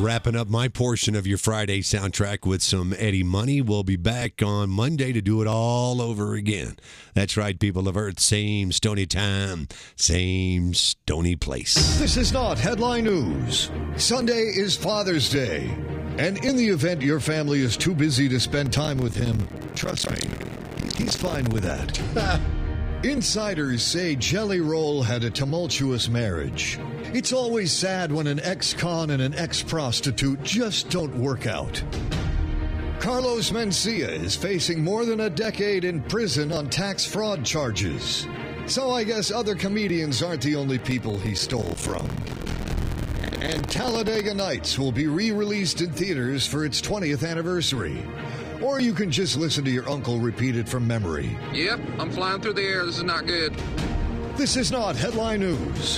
Wrapping up my portion of your Friday soundtrack with some Eddie Money. We'll be back on Monday to do it all over again. That's right, people of Earth. Same stony time, same stony place. This is not headline news. Sunday is Father's Day. And in the event your family is too busy to spend time with him, trust me, he's fine with that. Insiders say Jelly Roll had a tumultuous marriage. It's always sad when an ex-con and an ex-prostitute just don't work out. Carlos Mencia is facing more than a decade in prison on tax fraud charges. So I guess other comedians aren't the only people he stole from. And Talladega Nights will be re-released in theaters for its 20th anniversary. Or you can just listen to your uncle repeat it from memory. Yep, I'm flying through the air. This is not good. This is not headline news.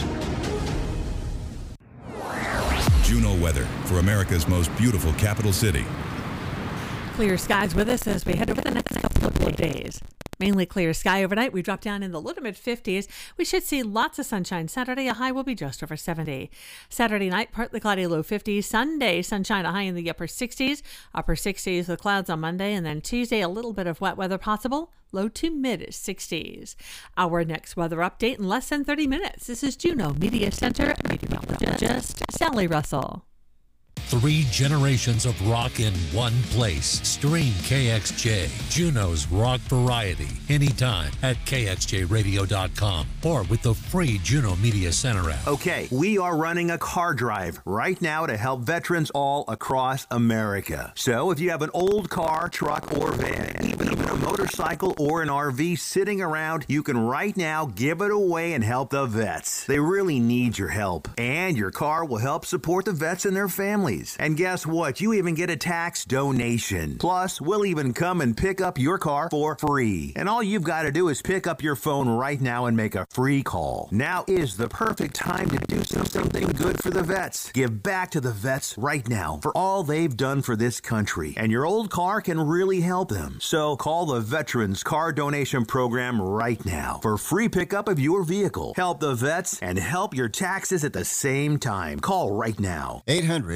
Juno weather for America's most beautiful capital city. Clear skies with us as we head over the next couple of days. Mainly clear sky overnight. We drop down in the low to mid 50s. We should see lots of sunshine Saturday. A high will be just over 70. Saturday night, partly cloudy, low 50s. Sunday, sunshine, a high in the upper 60s. Upper 60s with clouds on Monday. And then Tuesday, a little bit of wet weather possible. Low to mid 60s. Our next weather update in less than 30 minutes. This is Juno Media Center meteorologist Sally Russell. 3 generations of rock in one place. Stream KXJ, Juno's rock variety, anytime at kxjradio.com or with the free Juno Media Center app. Okay, we are running a car drive right now to help veterans all across America. So if you have an old car, truck, or van, even a motorcycle or an RV sitting around, you can right now give it away and help the vets. They really need your help. And your car will help support the vets and their families. And guess what? You even get a tax donation. Plus, we'll even come and pick up your car for free. And all you've got to do is pick up your phone right now and make a free call. Now is the perfect time to do something good for the vets. Give back to the vets right now for all they've done for this country. And your old car can really help them. So call the Veterans Car Donation Program right now for free pickup of your vehicle. Help the vets and help your taxes at the same time. Call right now.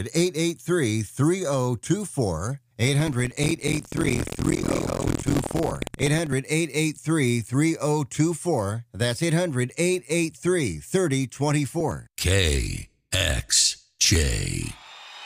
800-883-3024. 800-883-3024. 800-883-3024. That's 800-883-3024. KXJ.